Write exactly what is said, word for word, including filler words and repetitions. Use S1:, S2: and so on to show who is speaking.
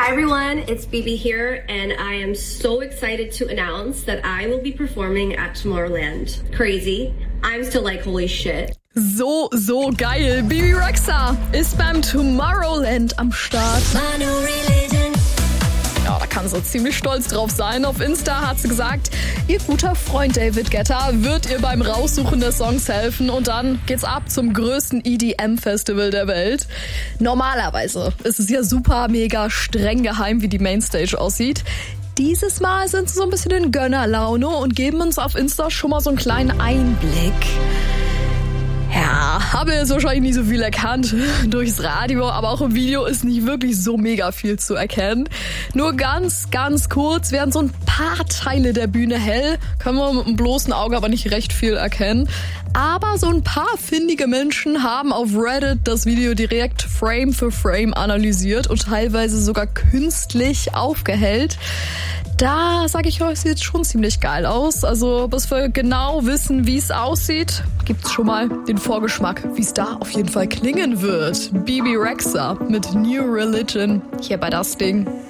S1: Hi everyone, it's Bibi here, and I am so excited to announce that I will be performing at Tomorrowland. Crazy. I'm still like, holy shit.
S2: So, so geil. Bibi Rexha ist beim Tomorrowland am Start. Ja, da kann sie ziemlich stolz drauf sein. Auf Insta hat sie gesagt, ihr guter Freund David Guetta wird ihr beim Raussuchen der Songs helfen und dann geht's ab zum größten E D M-Festival der Welt. Normalerweise ist es ja super, mega streng geheim, wie die Mainstage aussieht. Dieses Mal sind sie so ein bisschen in Gönnerlaune und geben uns auf Insta schon mal so einen kleinen Einblick. Ja, habe jetzt wahrscheinlich nicht so viel erkannt durchs Radio, aber auch im Video ist nicht wirklich so mega viel zu erkennen. Nur ganz, ganz kurz werden so ein paar Teile der Bühne hell, können wir mit dem bloßen Auge aber nicht recht viel erkennen. Aber so ein paar findige Menschen haben auf Reddit das Video direkt Frame für Frame analysiert und teilweise sogar künstlich aufgehellt. Da, sage ich euch, sieht schon ziemlich geil aus. Also bis wir genau wissen, wie es aussieht, gibt's schon mal den Vorgeschmack, wie es da auf jeden Fall klingen wird. Bibi Rexha mit New Religion hier bei Das Ding.